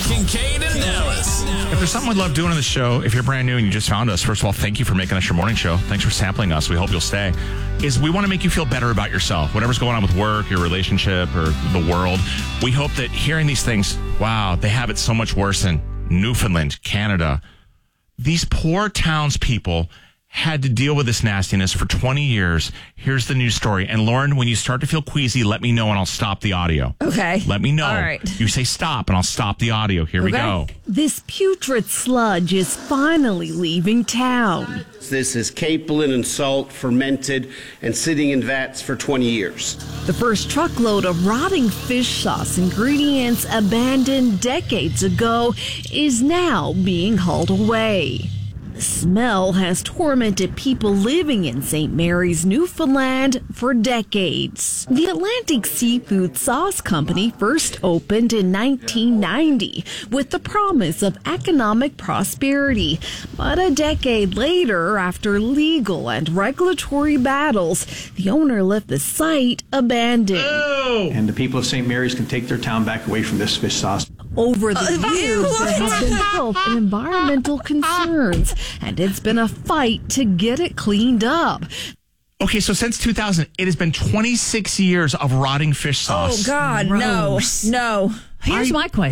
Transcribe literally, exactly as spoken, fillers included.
Kincaid and Dallas. If there's something we love doing on the show, if you're brand new and you just found us, first of all, thank you for making us your morning show. Thanks for sampling us. We hope you'll stay. Is we want to make you feel better about yourself. Whatever's going on with work, your relationship, or the world. We hope that hearing these things, wow, they have it so much worse in Newfoundland, Canada. These poor townspeople had to deal with this nastiness for twenty years. Here's the news story. And Lauren, when you start to feel queasy, let me know and I'll stop the audio. Okay. Let me know. All right. You say stop and I'll stop the audio. Here we Okay. go. This putrid sludge is finally leaving town. This is capelin and salt fermented and sitting in vats for twenty years. The first truckload of rotting fish sauce ingredients abandoned decades ago is now being hauled away. The smell has tormented people living in Saint Mary's, Newfoundland for decades. The Atlantic Seafood Sauce Company first opened in nineteen ninety with the promise of economic prosperity. But a decade later, after legal and regulatory battles, the owner left the site abandoned. And the people of Saint Mary's can take their town back away from this fish sauce. Over the years, there have been health and environmental concerns, and it's been a fight to get it cleaned up. Okay, so since two thousand, it has been twenty-six years of rotting fish sauce. Oh, God, Gross. no, no. Here's my question.